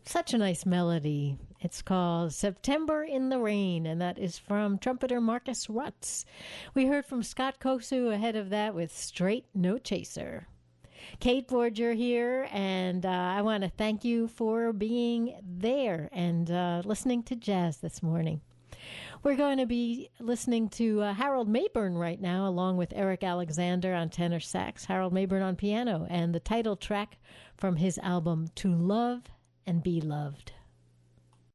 Such a nice melody. It's called September in the Rain, and that is from trumpeter Marcus Rutz. We heard from Scott Kosu ahead of that with Straight No Chaser. Kate Borger here, and I want to thank you for being there and listening to jazz this morning. We're going to be listening to Harold Mayburn right now, along with Eric Alexander on tenor sax, Harold Mayburn on piano, and the title track from his album To Love and Be Loved.